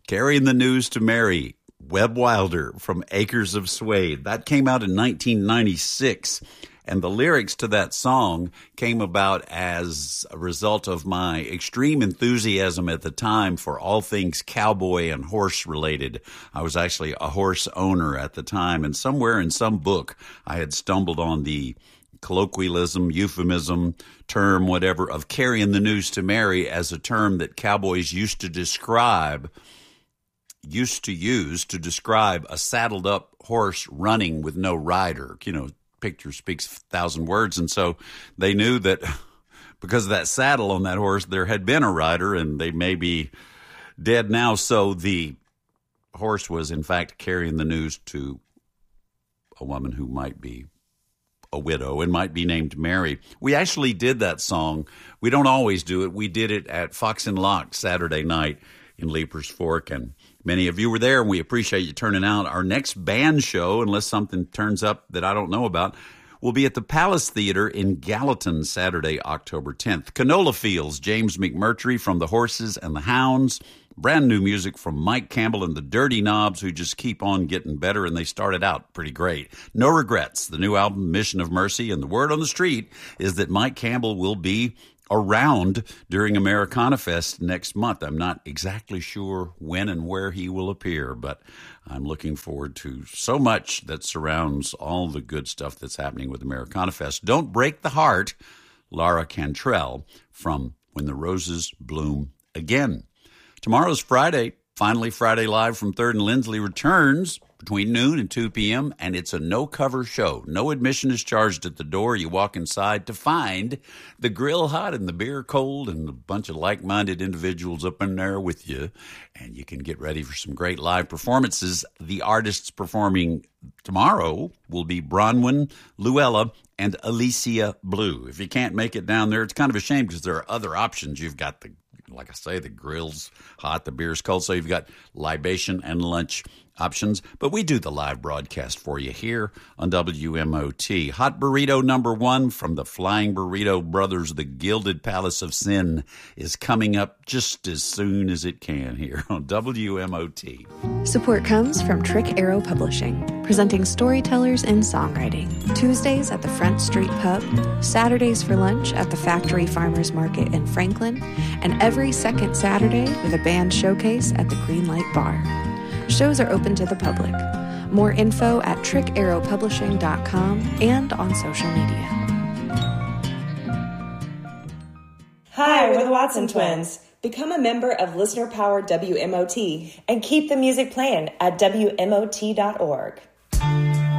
Carrying the News to Mary, Webb Wilder from Acres of Suede. That came out in 1996. And the lyrics to that song came about as a result of my extreme enthusiasm at the time for all things cowboy and horse related. I was actually a horse owner at the time, and somewhere in some book I had stumbled on the colloquialism, euphemism, term, whatever, of carrying the news to Mary as a term that cowboys used to use to describe a saddled up horse running with no rider. You know, picture speaks 1,000 words. And so they knew that because of that saddle on that horse, there had been a rider, and they may be dead now. So the horse was, in fact, carrying the news to a woman who might be a widow and might be named Mary. We actually did that song. We don't always do it. We did it at Fox and Lock Saturday night in Leapers Fork, and many of you were there, and we appreciate you turning out. Our next band show, unless something turns up that I don't know about, will be at the Palace Theater in Gallatin Saturday, October 10th. Canola Fields, James McMurtry from the Horses and the Hounds. Brand new music from Mike Campbell and the Dirty Knobs, who just keep on getting better, and they started out pretty great. No Regrets, the new album, Mission of Mercy, and the word on the street is that Mike Campbell will be around during Americana Fest next month. I'm not exactly sure when and where he will appear, but I'm looking forward to so much that surrounds all the good stuff that's happening with Americana Fest. Don't Break the Heart, Lara Cantrell from When the Roses Bloom Again. Tomorrow's Friday. Finally, Friday Live from 3rd and Lindsley returns between noon and 2 p.m., and it's a no-cover show. No admission is charged at the door. You walk inside to find the grill hot and the beer cold and a bunch of like-minded individuals up in there with you, and you can get ready for some great live performances. The artists performing tomorrow will be Bronwyn Luella and Alicia Blue. If you can't make it down there, it's kind of a shame because there are other options. You've got like I say, the grill's hot, the beer's cold, so you've got libation and lunch options. But we do the live broadcast for you here on WMOT. Hot Burrito #1 from the Flying Burrito Brothers, The Gilded Palace of Sin, is coming up just as soon as it can here on WMOT. Support comes from Trick Arrow Publishing, presenting storytellers in songwriting. Tuesdays at the Front Street Pub, Saturdays for lunch at the Factory Farmers Market in Franklin, and every second Saturday with a band showcase at the Greenlight Bar. Shows are open to the public. More info at trickarrowpublishing.com and on social media. Hi, we're the Watson Twins. Become a member of listener-powered WMOT and keep the music playing at WMOT.org.